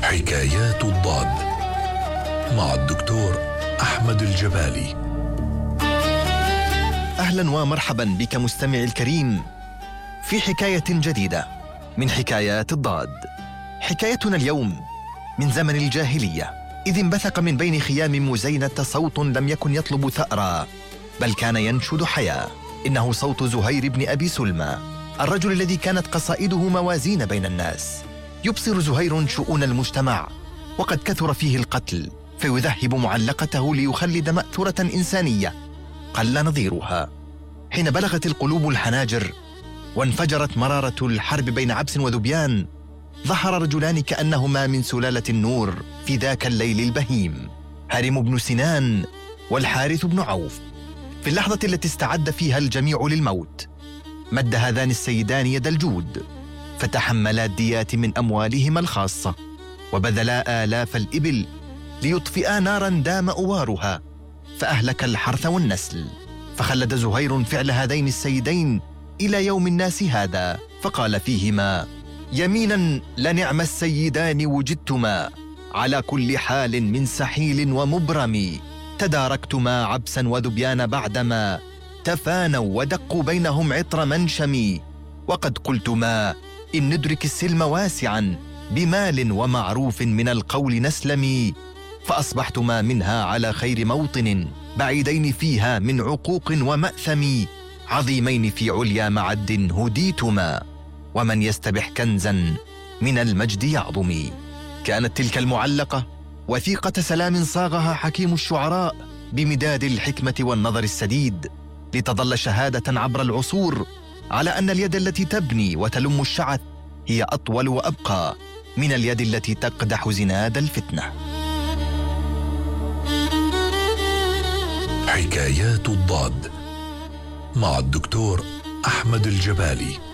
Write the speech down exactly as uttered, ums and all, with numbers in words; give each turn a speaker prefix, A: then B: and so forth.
A: حكايات الضاد مع الدكتور أحمد الجبالي.
B: أهلا ومرحبا بك مستمعي الكريم في حكاية جديدة من حكايات الضاد. حكايتنا اليوم من زمن الجاهلية، إذ انبثق من بين خيام مزينة صوت لم يكن يطلب ثأرا بل كان ينشد حياة. إنه صوت زهير بن أبي سلمى، الرجل الذي كانت قصائده موازين بين الناس. يبصر زهير شؤون المجتمع وقد كثر فيه القتل، فيذهب معلقته ليخلد مأثورة إنسانية قل نظيرها. حين بلغت القلوب الحناجر وانفجرت مرارة الحرب بين عبس وذبيان، ظهر رجلان كأنهما من سلالة النور في ذاك الليل البهيم، هارم بن سنان والحارث بن عوف. في اللحظة التي استعد فيها الجميع للموت، مد هذان السيدان يد الجود، فتحملا الديات من أموالهما الخاصة، وبذلا آلاف الإبل ليطفئا نارا دام أوارها، فأهلك الحرث والنسل. فخلد زهير فعل هذين السيدين إلى يوم الناس هذا، فقال فيهما: يمينا لنعم السيدان وجدتما، على كل حال من سحيل ومبرم، تداركتما عبسا وذبيان بعدما تفانوا ودقوا بينهم عطر منشم، وقد قلتما إن ندرك السلم واسعا بمال ومعروف من القول نسلم، فأصبحتما منها على خير موطن، بعيدين فيها من عقوق ومأثم، عظيمين في عليا معد هديتما، ومن يستبح كنزا من المجد يعظم. كانت تلك المعلقة وثيقة سلام صاغها حكيم الشعراء بمداد الحكمة والنظر السديد، لتظل شهادة عبر العصور على أن اليد التي تبني وتلم الشعث هي أطول وأبقى من اليد التي تقدح زناد الفتنة.
A: حكايات الضاد مع الدكتور أحمد الجبالي.